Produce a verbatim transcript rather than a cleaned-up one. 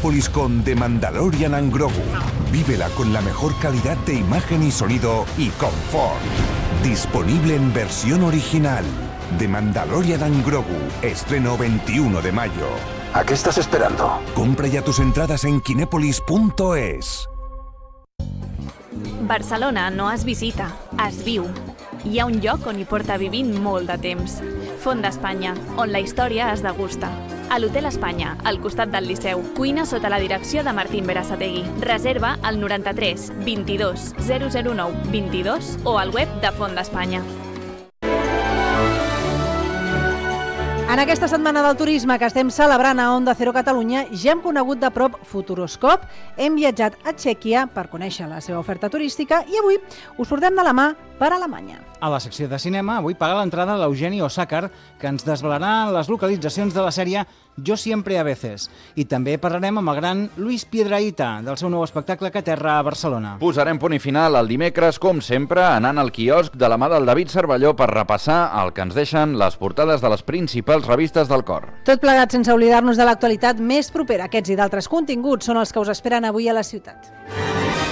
Cinépolis con The Mandalorian and Grogu. Vívela con la mejor calidad de imagen y sonido y confort. Disponible en versión original. The Mandalorian and Grogu. Estreno veintiuno de mayo. ¿A qué estás esperando? Compra ya tus entradas en kinépolis punto es. Barcelona no es visita, es viu. Hi ha un lloc on hi porta vivint molt de temps. Font d'Espanya, on la història es degusta. A l'Hotel Espanya, al costat del Liceu. Cuina sota la direcció de Martín Berasategui. Reserva al noranta-tres vint-i-dos zero zero nou vint-i-dos o al web de Font d'Espanya. En aquesta setmana del turisme que estem celebrant a Onda Cero Catalunya ja hem conegut de prop Futuroscope, hem viatjat a Txèquia per conèixer la seva oferta turística i avui us portem de la mà per Alemanya. A la secció de cinema avui paga l'entrada l'Eugeni Osàcar, que ens desvelarà les localitzacions de la sèrie Jo siempre a veces. I també parlarem amb el gran Luis Piedrahita del seu nou espectacle que aterra a Barcelona. Posarem punt i final el dimecres, com sempre, anant al quiosc de la mà del David Cervelló per repassar el que ens deixen les portades de les principals revistes del cor. Tot plegat sense oblidar-nos de l'actualitat més propera. Aquests i d'altres continguts són els que us esperen avui a la ciutat.